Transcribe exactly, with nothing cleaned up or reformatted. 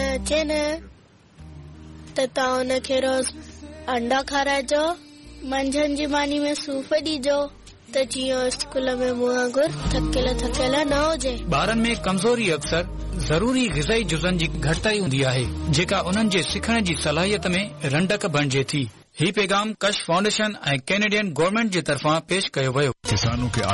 अचे न त तव्हां हुनखे रोज़ अंडा खाराइजो, मंझंदि जी मानी में सूफ़ ॾिजो त जीअं स्कूल में मुंहुं वांगुरु थकियल थकियल न हुजे। ॿारनि में कमज़ोरी अक्सर ज़रूरी ग़िज़ाई जुज़नि जी घटिताई हूंदी आहे जेका उन्हनि जे सिखण जी सलाहियत में रंडक बणिजे थी। ही पैगाम कश फाउंडेशन ऐं कैनेडियन गवर्नमेंट जे तरफ़ां पेश कयो वियो। किसानों के